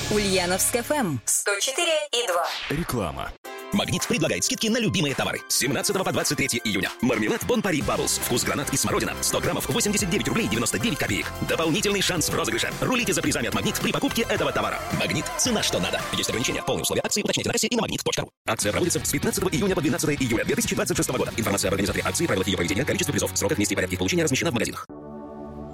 Ульяновск ФМ 104,2. Реклама. «Магнит» предлагает скидки на любимые товары. С 17 по 23 июня. Мармелад Бон Пари Бабблс. Вкус гранат и смородина. 100 граммов 89 рублей 99 копеек. Дополнительный шанс в розыгрыше. Рулите за призами от «Магнит» при покупке этого товара. «Магнит» – цена, что надо. Есть ограничения. Полные условия акции уточните на кассе и на magnet.ru. Акция проводится с 15 июня по 12 июля 2026 года. Информация об организаторе акции, правилах ее проведения, количестве призов, сроках, месте и порядке их получения размещена в магазинах.